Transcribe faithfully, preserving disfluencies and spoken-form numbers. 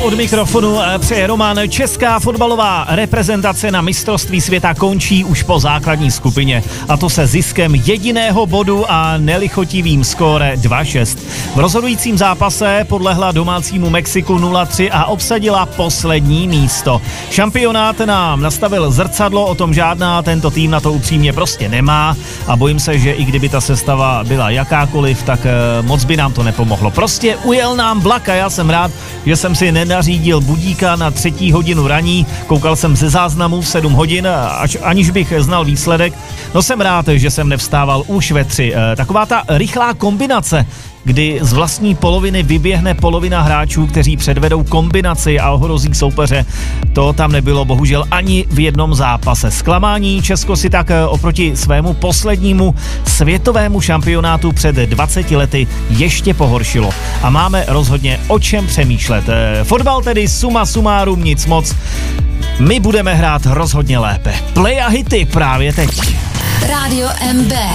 Od mikrofonu přeje Roman. Česká fotbalová reprezentace na mistrovství světa končí už po základní skupině. A to se ziskem jediného bodu a nelichotivým skóre dva šest. V rozhodujícím zápase podlehla domácímu Mexiku nula tři a obsadila poslední místo. Šampionát nám nastavil zrcadlo, o tom žádná, tento tým na to upřímně prostě nemá a bojím se, že i kdyby ta sestava byla jakákoliv, tak moc by nám to nepomohlo. Prostě ujel nám vlak a já jsem rád, že jsem si nenařídil budíka na třetí hodinu raní, koukal jsem ze záznamu v sedm hodin, až, aniž bych znal výsledek. No jsem rád, že jsem nevstával už ve tři. E, taková ta rychlá kombinace, kdy z vlastní poloviny vyběhne polovina hráčů, kteří předvedou kombinaci a ohrozí soupeře. To tam nebylo bohužel ani v jednom zápase. Zklamání Česko si tak oproti svému poslednímu světovému šampionátu před dvaceti lety ještě pohoršilo. A máme rozhodně o čem přemýšlet. Fotbal tedy suma sumárum nic moc. My budeme hrát rozhodně lépe. Play a hity právě teď. Rádio M B.